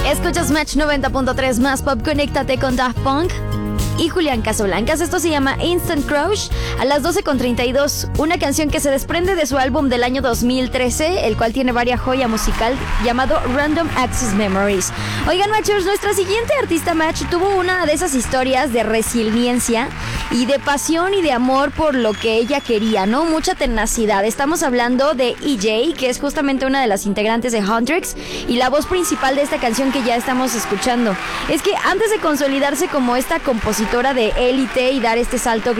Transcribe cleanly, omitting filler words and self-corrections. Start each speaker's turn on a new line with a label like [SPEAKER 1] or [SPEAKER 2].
[SPEAKER 1] Escuchas Match 90.3 más pop, conéctate con Daft Punk y Julián Casablancas. Esto se llama Instant Crush a las 12:32, una canción que se desprende de su álbum del año 2013, el cual tiene varias joya musical llamado Random Access Memories. Oigan, Matchers, nuestra siguiente artista Match tuvo una de esas historias de resiliencia y de pasión y de amor por lo que ella quería, ¿no? Mucha tenacidad. Estamos hablando de EJ, que es justamente una de las integrantes de Huntrix y la voz principal de esta canción que ya estamos escuchando. Es que antes de consolidarse como esta compositora de élite y dar este salto